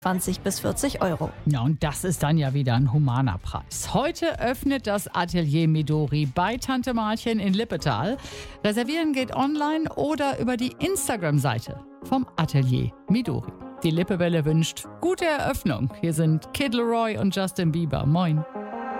20 bis 40 Euro. Ja, und das ist dann ja wieder ein humaner Preis. Heute öffnet das Atelier Midori bei Tante Marchen in Lippetal. Reservieren geht online oder über die Instagram-Seite vom Atelier Midori. Die Lippewelle wünscht gute Eröffnung. Hier sind Kid Laroi und Justin Bieber. Moin.